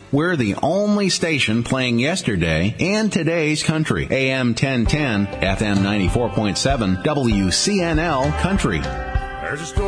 We're the only station playing yesterday and today's country. AM 1010, FM 94.7, WCNL Country. There's a story